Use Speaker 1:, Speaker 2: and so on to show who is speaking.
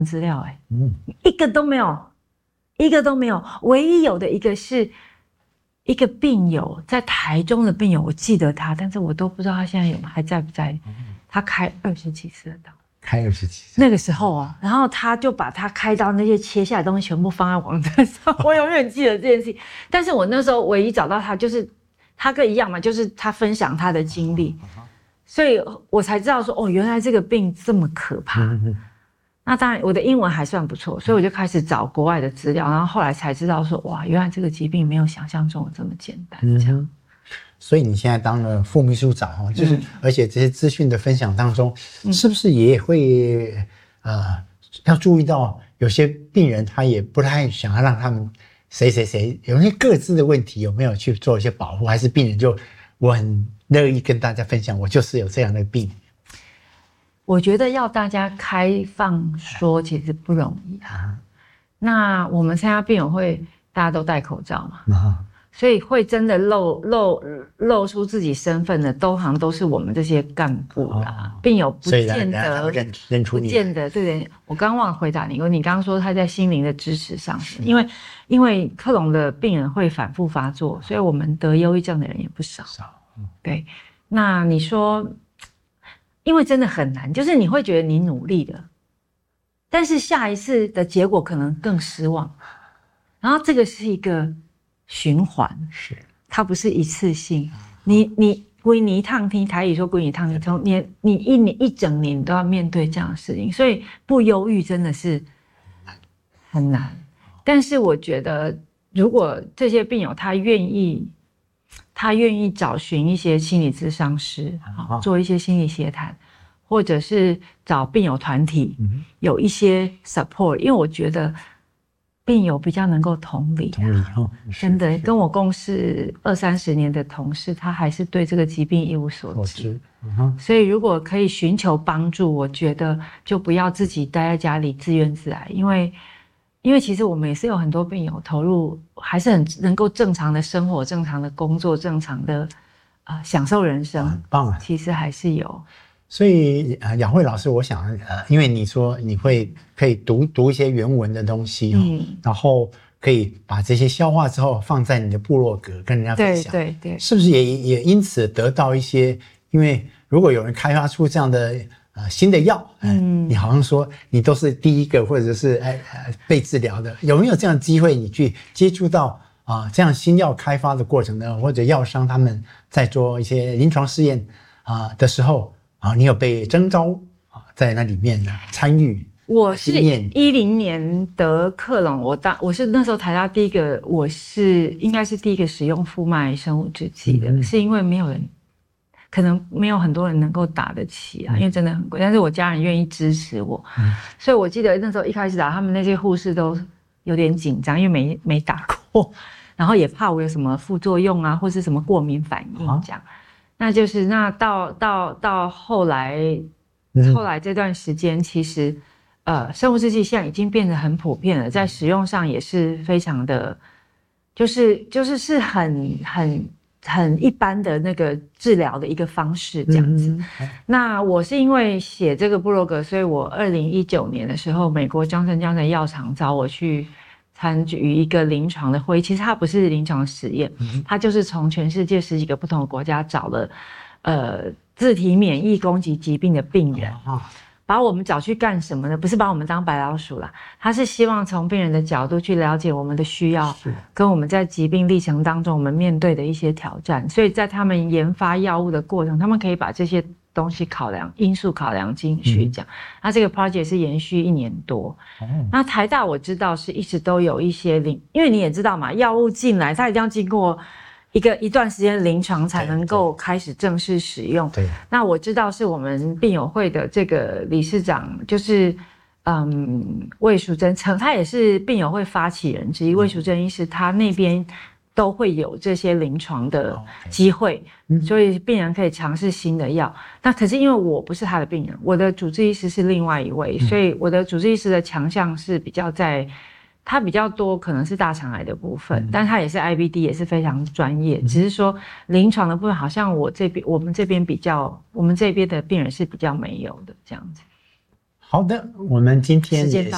Speaker 1: 资料一个都没有，一个都没有。唯一有的一个是一个病友，在台中的病友，我记得他，但是我都不知道他现在还在不在。他开20几次的刀，
Speaker 2: 开27次，
Speaker 1: 那个时候然后他就把他开刀那些切下来的东西全部放在网站上，我永远记得这件事情。但是我那时候唯一找到他，就是他跟一样嘛，就是他分享他的经历，所以我才知道说，原来这个病这么可怕。那当然我的英文还算不错，所以我就开始找国外的资料，然后后来才知道说，哇，原来这个疾病没有想象中的这么简单。这样。
Speaker 2: 所以你现在当了副秘书长就是而且这些资讯的分享当中，是不是也会要注意到有些病人他也不太想要让他们谁有些各自的问题有没有去做一些保护，还是病人就我很乐意跟大家分享我就是有这样的病？
Speaker 1: 我觉得要大家开放说其实不容易那我们参加病友会大家都戴口罩嘛所以会真的露出自己身份的通常都是我们这些干部啦病友不见得
Speaker 2: 认出你，
Speaker 1: 不见得这点我刚忘了回答你，因为你刚刚说他在心灵的支持上因为克隆的病人会反复发作，所以我们得忧郁症的人也不少对，那你说因为真的很难，就是你会觉得你努力了，但是下一次的结果可能更失望，然后这个是一个循环，
Speaker 2: 是
Speaker 1: 它不是一次性。你归你一趟听台语说归你一趟听，从你一整年都要面对这样的事情，所以不忧郁真的是很难。但是我觉得，如果这些病友他愿意找寻一些心理咨商师做一些心理协谈，或者是找病友团体有一些 support， 因为我觉得病友比较能够同理真的跟我共事20-30年的同事，他还是对这个疾病一无所知所以如果可以寻求帮助，我觉得就不要自己待在家里自怨自艾，因为其实我们也是有很多病友投入，还是很能够正常的生活、正常的工作、正常的享受人生，
Speaker 2: 很棒
Speaker 1: 其实还是有。
Speaker 2: 所以雅慧老师，我想因为你说你可以读一些原文的东西然后可以把这些消化之后放在你的部落格跟人家分享，
Speaker 1: 对，
Speaker 2: 是不是也因此得到一些？因为如果有人开发出这样的新的药，你好像说你都是第一个或者是被治疗的，有没有这样的机会你去接触到这样新药开发的过程呢？或者药商他们在做一些临床试验的时候你有被征召在那里面的参与？
Speaker 1: 我是2010年得克隆，我是那时候台大第一个，应该是第一个使用腹脉生物制剂的，是因为可能没有很多人能够打得起因为真的很贵，但是我家人愿意支持我所以我记得那时候一开始打，他们那些护士都有点紧张，因为没打过，然后也怕我有什么副作用或是什么过敏反应这样那就是到后来这段时间，其实生物制剂现在已经变得很普遍了，在使用上也是非常的，就是很一般的那个治疗的一个方式这样子。那我是因为写这个部落格，所以我2019年的时候，美国Johnson & Johnson药厂找我去参与一个临床的会议，其实它不是临床实验，它就是从全世界10几个不同的国家找了自体免疫攻击疾病的病人把我们找去干什么呢？不是把我们当白老鼠啦，他是希望从病人的角度去了解我们的需要，跟我们在疾病历程当中我们面对的一些挑战，所以在他们研发药物的过程，他们可以把这些东西因素考量进去讲。那这个 project 是延续1年多。那台大我知道是一直都有一些因为你也知道嘛，药物进来它一定要经过一段时间临床才能够开始正式使用。
Speaker 2: 对，
Speaker 1: 那我知道是我们病友会的这个理事长，就是魏淑珍，他也是病友会发起人之一。魏淑珍医师他那边都会有这些临床的机会，所以病人可以尝试新的药。那可是因为我不是他的病人，我的主治医师是另外一位，所以我的主治医师的强项是他比较多可能是大肠癌的部分，但他也是 IBD 也是非常专业，只是说临床的部分好像我们这边的病人是比较没有的这样子。
Speaker 2: 好的，我们今天也